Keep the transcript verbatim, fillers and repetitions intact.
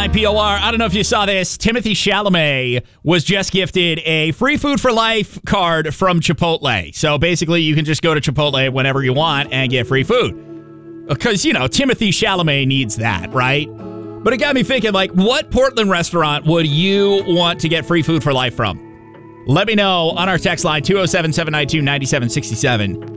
nine P O R. I don't know if you saw this. Timothy Chalamet was just gifted a free food for life card from Chipotle. So basically, you can just go to Chipotle whenever you want and get free food. Because, you know, Timothy Chalamet needs that, right? But it got me thinking, like, what Portland restaurant would you want to get free food for life from? Let me know on our text line, two oh seven, seven nine two, nine seven six seven.